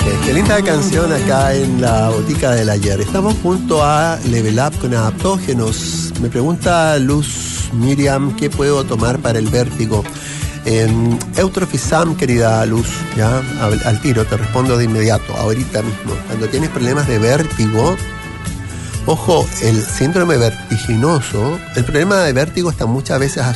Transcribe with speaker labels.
Speaker 1: Qué linda canción acá en la botica del ayer. Estamos junto a Level Up con adaptógenos. Me pregunta Luz Miriam, ¿qué puedo tomar para el vértigo? Eutrofisam, querida Luz, ya al tiro, te respondo de inmediato, ahorita mismo. Cuando tienes problemas de vértigo, ojo, el síndrome vertiginoso, el problema de vértigo está muchas veces